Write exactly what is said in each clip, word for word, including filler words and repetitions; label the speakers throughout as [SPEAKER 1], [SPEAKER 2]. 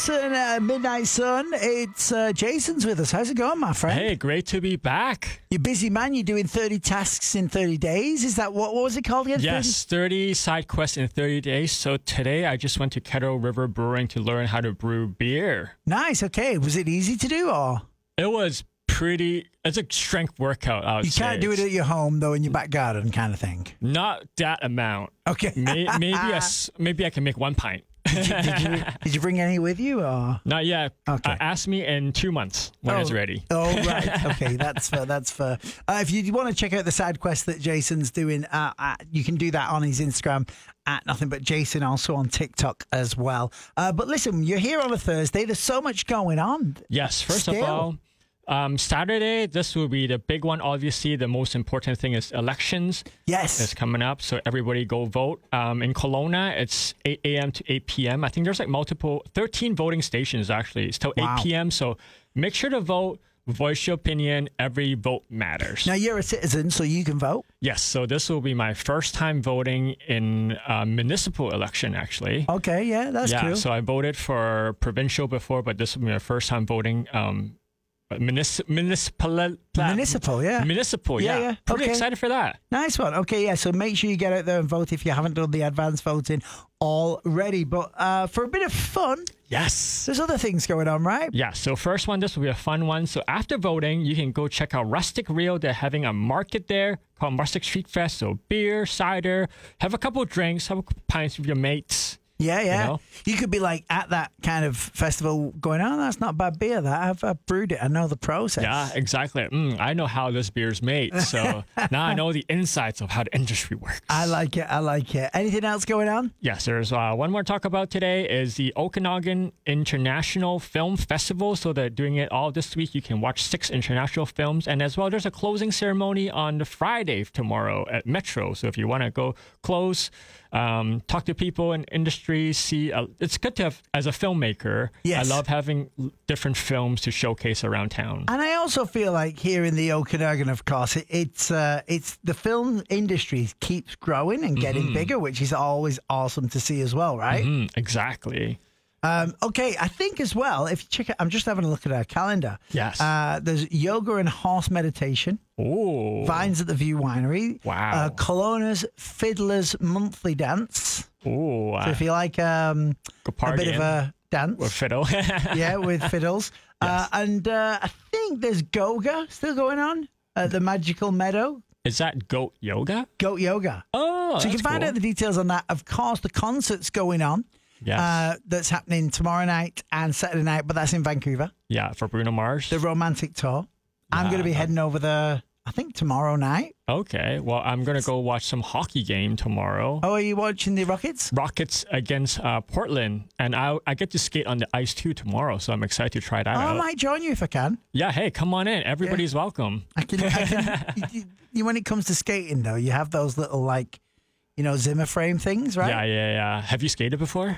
[SPEAKER 1] Carson, uh, Midnight Sun. It's uh, Jason's with us. How's it going, my friend?
[SPEAKER 2] Hey, great to be back.
[SPEAKER 1] You're a busy man. You're doing thirty tasks in thirty days. Is that what? What was it called again?
[SPEAKER 2] Yes, thirty side quests in thirty days. So today I just went to Kettle River Brewing to learn how to brew beer.
[SPEAKER 1] Nice. Okay. Was it easy to do, or
[SPEAKER 2] It was pretty. It's a strength workout. I would
[SPEAKER 1] you
[SPEAKER 2] say.
[SPEAKER 1] can't do it at your home though, in your back garden, kind of thing?
[SPEAKER 2] Not that amount.
[SPEAKER 1] Okay.
[SPEAKER 2] May, maybe a s maybe I can make one pint.
[SPEAKER 1] Did you, did, you, did you bring any with you, or?
[SPEAKER 2] Not yet.
[SPEAKER 1] Okay.
[SPEAKER 2] Uh, ask me in two months when
[SPEAKER 1] oh.
[SPEAKER 2] it's ready.
[SPEAKER 1] Oh, right. Okay, that's fair. That's fair. Uh, if you want to check out the side quest that Jason's doing, uh, uh, you can do that on his Instagram at Nothing But Jason, also on TikTok as well. Uh, but listen, you're here on a Thursday. There's so much going on.
[SPEAKER 2] Yes. First
[SPEAKER 1] Still.
[SPEAKER 2] of all, um, Saturday, this will be the big one. Obviously, the most important thing is elections.
[SPEAKER 1] Yes.
[SPEAKER 2] It's coming up, so everybody go vote. Um, in Kelowna, it's eight a m to eight p m I think there's like multiple, thirteen voting stations actually. It's till
[SPEAKER 1] Wow.
[SPEAKER 2] eight p m, so make sure to vote. Voice your opinion. Every vote matters.
[SPEAKER 1] Now, you're a citizen, so you can vote.
[SPEAKER 2] Yes, so this will be my first time voting in a municipal election, actually.
[SPEAKER 1] Okay, yeah, that's
[SPEAKER 2] yeah,
[SPEAKER 1] cool.
[SPEAKER 2] so I voted for provincial before, but this will be my first time voting um, municipal. Municipal,
[SPEAKER 1] Municipal, yeah.
[SPEAKER 2] Municipal,
[SPEAKER 1] Yeah,
[SPEAKER 2] yeah.
[SPEAKER 1] yeah,
[SPEAKER 2] Pretty
[SPEAKER 1] okay.
[SPEAKER 2] excited for that.
[SPEAKER 1] Nice one. Okay, yeah, so make sure you get out there and vote if you haven't done the advance voting already. But uh, for a bit of fun,
[SPEAKER 2] Yes.
[SPEAKER 1] there's other things going on, right?
[SPEAKER 2] Yeah, so first one, this will be a fun one. So after voting, you can go check out Rustic Rio. They're having a market there called Rustic Street Fest. So beer, cider, have a couple drinks, have a couple pints with your mates.
[SPEAKER 1] Yeah, yeah.
[SPEAKER 2] You know?
[SPEAKER 1] You could be like at that kind of festival going, oh, that's not bad beer, that. I've, I've brewed it. I know the process.
[SPEAKER 2] Yeah, exactly. Mm, I know how this beer's made. So now I know the insights of how the industry works.
[SPEAKER 1] I like it. I like it. Anything else going on?
[SPEAKER 2] Yes, there's uh, one more to talk about today is the Okanagan International Film Festival. So they're doing it all this week. You can watch six international films. And as well, there's a closing ceremony on the Friday tomorrow at Metro. So if you want to go close, um, talk to people in industry, see, uh, it's good to have, as a filmmaker,
[SPEAKER 1] Yes.
[SPEAKER 2] I love having different films to showcase around town.
[SPEAKER 1] And I also feel like here in the Okanagan, of course, it, it's uh, it's the film industry keeps growing and getting
[SPEAKER 2] Mm-hmm.
[SPEAKER 1] bigger, which is always awesome to see as well, right?
[SPEAKER 2] Mm, exactly.
[SPEAKER 1] Um, okay, I think as well, if you check it, I'm just having a look at our calendar.
[SPEAKER 2] Yes.
[SPEAKER 1] Uh, there's yoga and horse meditation,
[SPEAKER 2] Oh.
[SPEAKER 1] Vines at the View Winery.
[SPEAKER 2] Wow.
[SPEAKER 1] Uh, Kelowna's Fiddler's Monthly Dance.
[SPEAKER 2] Oh.
[SPEAKER 1] So if you like um,
[SPEAKER 2] Go
[SPEAKER 1] a bit
[SPEAKER 2] partying
[SPEAKER 1] of a dance.
[SPEAKER 2] with fiddle.
[SPEAKER 1] Yeah, with fiddles. Uh, and uh, I think there's Goga still going on at the Magical Meadow.
[SPEAKER 2] Is that goat yoga?
[SPEAKER 1] Goat Yoga.
[SPEAKER 2] Oh,
[SPEAKER 1] so you can
[SPEAKER 2] that's
[SPEAKER 1] find
[SPEAKER 2] cool.
[SPEAKER 1] out the details on that. Of course, the concert's going on.
[SPEAKER 2] Yes.
[SPEAKER 1] Uh, that's happening tomorrow night and Saturday night, but that's in Vancouver.
[SPEAKER 2] Yeah, for Bruno Mars.
[SPEAKER 1] The Romantic Tour. I'm
[SPEAKER 2] Yeah.
[SPEAKER 1] going to be heading over there, I think, tomorrow night.
[SPEAKER 2] Okay, well, I'm going to go watch some hockey game tomorrow.
[SPEAKER 1] Oh, are you watching the Rockets?
[SPEAKER 2] Rockets against uh, Portland, and I I get to skate on the ice too tomorrow, so I'm excited to try that
[SPEAKER 1] Oh, I
[SPEAKER 2] out.
[SPEAKER 1] might join you if I can.
[SPEAKER 2] Yeah, hey, come on in. Everybody's welcome.
[SPEAKER 1] I can. I can you, you, when it comes to skating, though, you have those little, like, you know, Zimmer frame things, right?
[SPEAKER 2] Yeah, yeah, yeah. Have you skated before?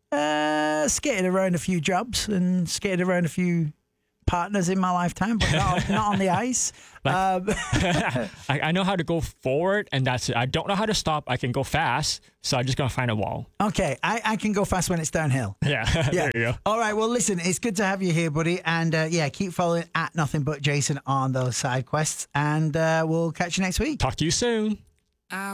[SPEAKER 1] Uh, skated around a few jobs and skated around a few partners in my lifetime, but not, not on the ice.
[SPEAKER 2] Like-
[SPEAKER 1] Um,
[SPEAKER 2] I, I know how to go forward, and that's it. I don't know how to stop. I can go fast, so I'm just going to find a wall.
[SPEAKER 1] okay, I, I can go fast when it's downhill.
[SPEAKER 2] Yeah,
[SPEAKER 1] Yeah.
[SPEAKER 2] there you go.
[SPEAKER 1] All right. Well, listen, it's good to have you here, buddy. And uh, yeah, keep following at Nothing But Jason on those side quests. And uh, we'll catch you next week.
[SPEAKER 2] Talk to you soon.